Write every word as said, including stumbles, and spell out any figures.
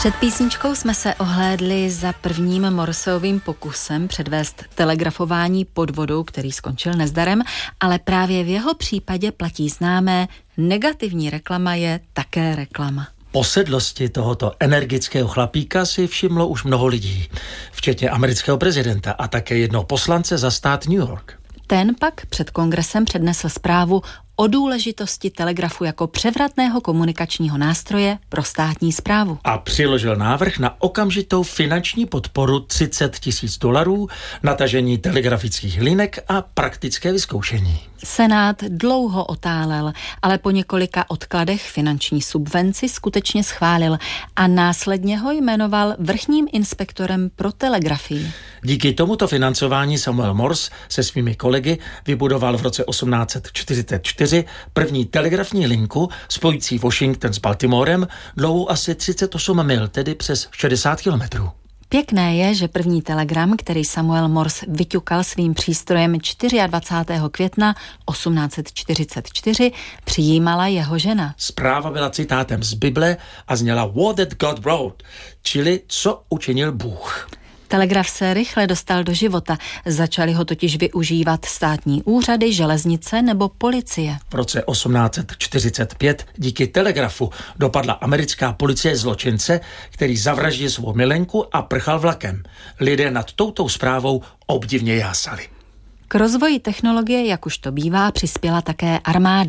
Před písničkou jsme se ohlédli za prvním Morseovým pokusem předvést telegrafování pod vodou, který skončil nezdarem, ale právě v jeho případě platí známé: negativní reklama je také reklama. Posedlosti tohoto energického chlapíka si všimlo už mnoho lidí, včetně amerického prezidenta a také jednoho poslance za stát New York. Ten pak před kongresem přednesl zprávu o důležitosti telegrafu jako převratného komunikačního nástroje pro státní správu. A přiložil návrh na okamžitou finanční podporu třicet tisíc dolarů, natažení telegrafických linek a praktické vyzkoušení. Senát dlouho otálel, ale po několika odkladech finanční subvenci skutečně schválil a následně ho jmenoval vrchním inspektorem pro telegrafii. Díky tomuto financování Samuel Morse se svými kolegy vybudoval v roce osmnáct set čtyřicet čtyři první telegrafní linku spojící Washington s Baltimorem dlouhou asi třicet osm mil, tedy přes šedesát kilometrů. Pěkné je, že první telegram, který Samuel Morse vyťukal svým přístrojem dvacátého čtvrtého května osmnáct set čtyřicet čtyři, přijímala jeho žena. Zpráva byla citátem z Bible a zněla What did God wrote, čili co učinil Bůh. Telegraf se rychle dostal do života, začali ho totiž využívat státní úřady, železnice nebo policie. V roce osmnáct set čtyřicet pět díky telegrafu dopadla americká policie zločince, který zavraždil svou milenku a prchal vlakem. Lidé nad touto zprávou obdivně jásali. K rozvoji technologie, jak už to bývá, přispěla také armáda.